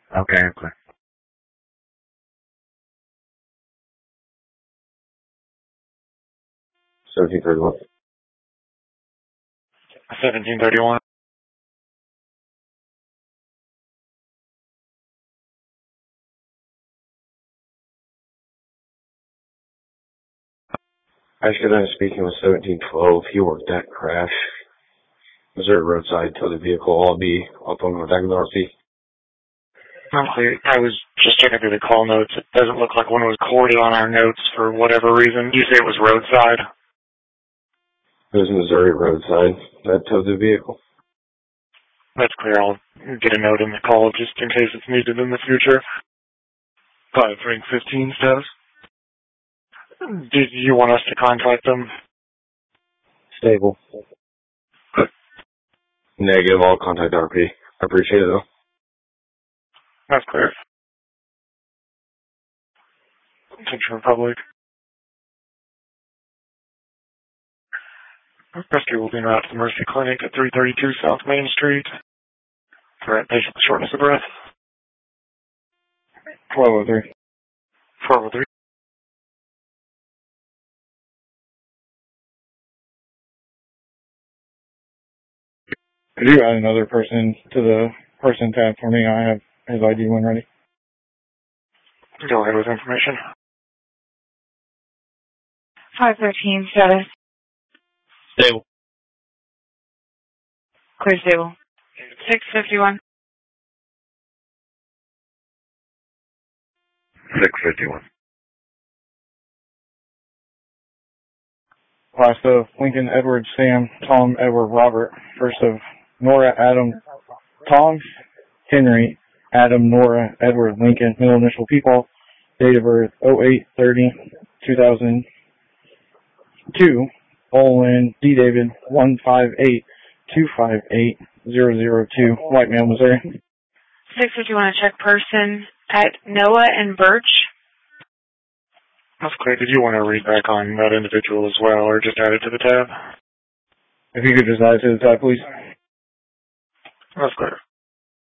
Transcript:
Okay, okay. 1731. 1731. Actually, I'm speaking with 1712. He worked that crash. Missouri roadside tow the vehicle. I'll be up on the back of the RC. Honestly, I was just checking through the call notes. It doesn't look like one was recorded on our notes for whatever reason. You say it was roadside? It was Missouri roadside that towed the vehicle. That's clear. I'll get a note in the call just in case it's needed in the future. 5-15 status. Did you want us to contact them? Stable. Negative. I'll contact RP. I appreciate it, though. That's clear. Central Republic. Rescue will be en route to the Mercy Clinic at 332 South Main Street. Correct patient with shortness of breath. 1203. 403. Could you add another person to the person tab for me? I have his ID when ready. Go ahead with information. 513 status. Stable. Clear stable. 651. 651. Last of Lincoln, Edward, Sam, Tom, Edward, Robert. First of Nora, Adam, Tom, Henry, Adam, Nora, Edward, Lincoln. Middle initial people. Date of birth 08/30/2002. Olin D. David 158-258-002. White male, Missouri. 651, a check person at Noah and Birch. That's clear. Did you want to read back on that individual as well, or just add it to the tab? If you could just add it to the tab, please. That's clear.